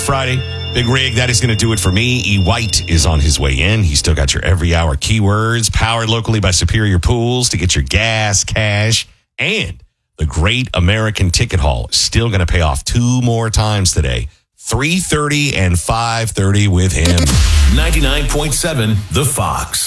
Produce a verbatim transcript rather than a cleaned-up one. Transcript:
Friday. Big Rig, that is going to do it for me. E. White is on his way in. He's still got your every hour keywords, powered locally by Superior Pools to get your gas, cash, and the Great American Ticket Hall is still going to pay off two more times today. three thirty and five thirty with him. ninety-nine point seven The Fox.